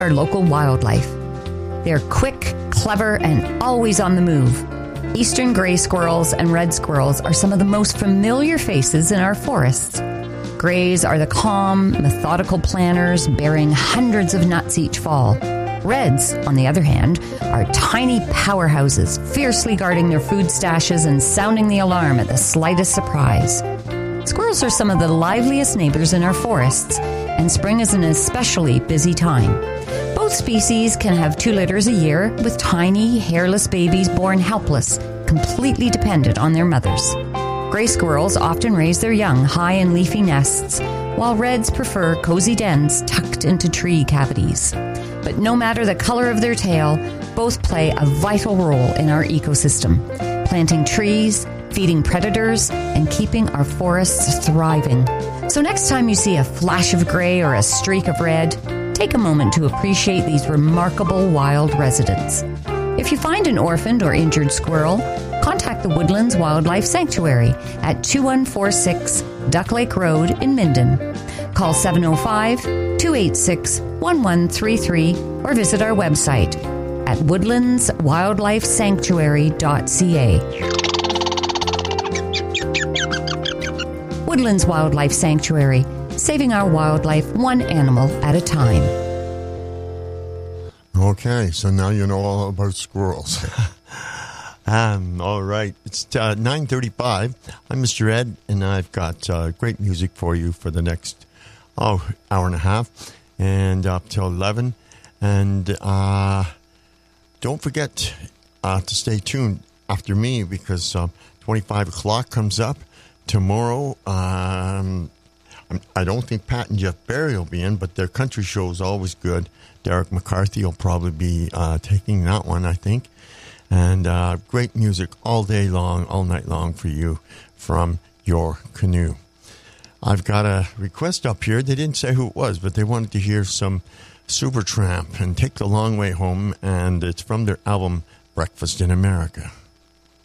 our local wildlife. They're quick, clever, and always on the move. Eastern gray squirrels and red squirrels are some of the most familiar faces in our forests. Grays are the calm, methodical planners bearing hundreds of nuts each fall. Reds, on the other hand, are tiny powerhouses, fiercely guarding their food stashes and sounding the alarm at the slightest surprise. Squirrels are some of the liveliest neighbors in our forests, and spring is an especially busy time. Both species can have 2 litters a year, with tiny, hairless babies born helpless, completely dependent on their mothers. Gray squirrels often raise their young high in leafy nests, while reds prefer cozy dens tucked into tree cavities. But no matter the color of their tail, both play a vital role in our ecosystem, planting trees, feeding predators, and keeping our forests thriving. So next time you see a flash of gray or a streak of red, take a moment to appreciate these remarkable wild residents. If you find an orphaned or injured squirrel, contact the Woodlands Wildlife Sanctuary at 2146 Duck Lake Road in Minden. Call 705-286-1133 or visit our website at woodlandswildlifesanctuary.ca. Woodlands Wildlife Sanctuary, saving our wildlife one animal at a time. Okay, so now you know all about squirrels. All right, it's 9:35. I'm Mr. Ed, and I've got great music for you for the next hour and a half, and up till 11. And don't forget to stay tuned after me, because 25 o'clock comes up tomorrow. I don't think Pat and Jeff Barry will be in, but their country show is always good. Derek McCarthy will probably be taking that one, I think. And great music all day long, all night long for you from your canoe. I've got a request up here. They didn't say who it was, but they wanted to hear some Supertramp and Take the Long Way Home, and it's from their album Breakfast in America.